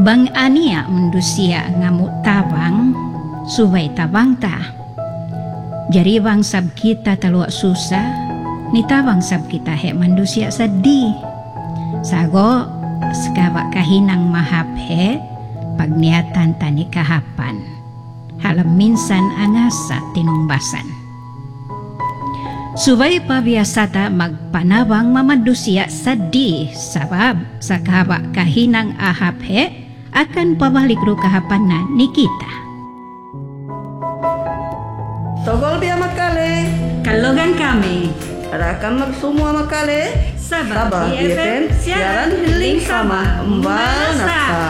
Bang ania mendusia ngamuk tabang subai tabang ta. Jadi bang sab kita taluak susah, ni tabang sab kita hek mendusia sedih. Sago sekabak kahinang mahap he pagniatan tani kahapan. Halam minsan angasa tinumbasan. Subay pabiasata magpanabang mamadusia sedih sabab sakabak kahinang ahap he akan pabalik ru kahapanan ni kita. Togol biya makale, Kalogan kami rakan semua makale, Sabah BFM siaran healing sama Mbak Nasa.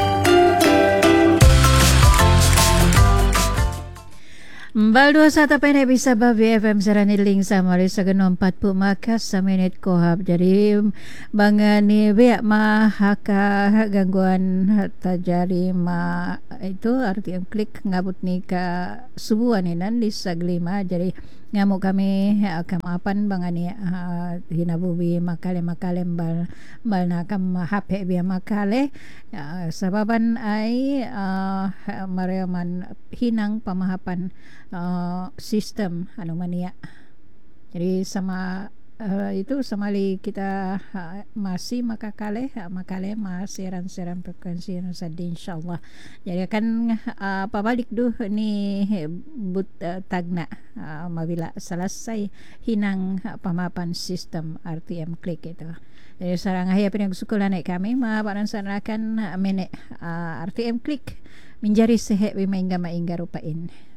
Mbal 21 penai bisa ba BFM sarani ling sama ri sageno 40 makas sa menit kohab. Jadi bangani beak ma haka gangguan tajari ma itu arti yang klik ngabut ni ka subuhan inan di saglima. Jadi ngamuk kami kamapan bangani hinabubi makale mbal na kam hape biya makale sababan ay mariaman hinang pamahapan sistem anu mania. Jadi sama itu samali kita masih makale seran frekuensi anu sadi insyaallah. Jadi akan pabalik duh ni but tagna mabila selesai hinang pamapan sistem RTM klik itu. Jadi sarang ahya pinagsukulan kami mabaran sanakan menek RTM klik menjadi sehat maingga rupain.